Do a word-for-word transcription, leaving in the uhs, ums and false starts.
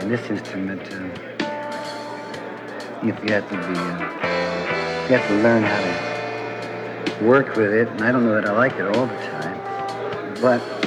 And this instrument, uh, you have to be, uh, you have to learn how to work with it. And I don't know that I like it all the time, but